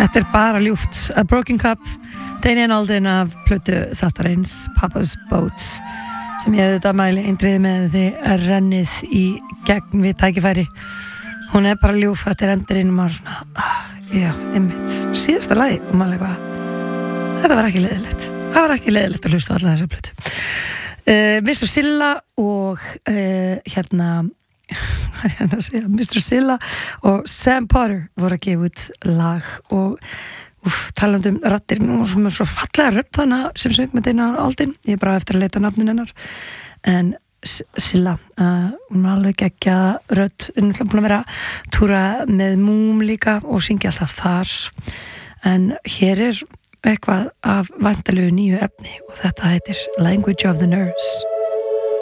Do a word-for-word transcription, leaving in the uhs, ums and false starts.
Þetta er bara ljúft. A Broken Cup, Daniel Alden af plötu þáttarins Papa's Boat, sem ég auðvitað mæli eindrið með því að rennið í gegn við tækifæri. Hún er bara ljúf, þetta er endurinn og maður svona, ah, já, einmitt, síðasta lagi og maður eitthvað, þetta var ekki leiðilegt. Það var ekki leiðilegt að hlusta á alla þessa plötu. Uh, mister Silla og uh, hérna hvað er hérna að segja, mister Silla og Sam Potter voru að gefa út lag og úf, talandi um raddir, hún var svo fallega rödd þannig sem söng með Daniel Alden, ég er bara eftir að leita nafnin hennar, en Silla, uh, hún var alveg geggja rödd, hún er búin að vera túra með Múm líka og syngja alltaf þar, en hér er eitthvað af væntanlegu nýju efni og þetta heitir Language of the Nerves.